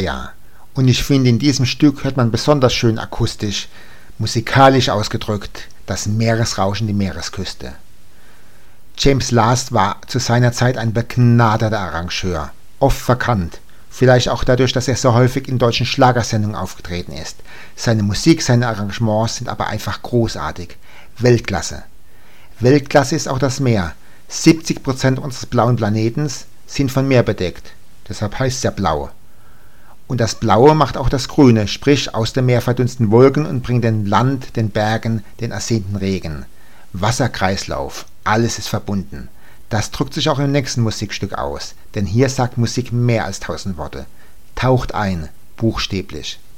ja. Und ich finde, in diesem Stück hört man besonders schön akustisch, musikalisch ausgedrückt, das Meeresrauschen, die Meeresküste. James Last war zu seiner Zeit ein begnadeter Arrangeur, oft verkannt, vielleicht auch dadurch, dass er so häufig in deutschen Schlagersendungen aufgetreten ist. Seine Musik, seine Arrangements sind aber einfach großartig. Weltklasse. Weltklasse ist auch das Meer. 70% unseres blauen Planetens sind von Meer bedeckt. Deshalb heißt es ja blau. Und das Blaue macht auch das Grüne, sprich aus dem Meer verdunsten Wolken und bringt den Land, den Bergen, den ersehnten Regen. Wasserkreislauf, alles ist verbunden. Das drückt sich auch im nächsten Musikstück aus, denn hier sagt Musik mehr als 1000 Worte. Taucht ein, buchstäblich.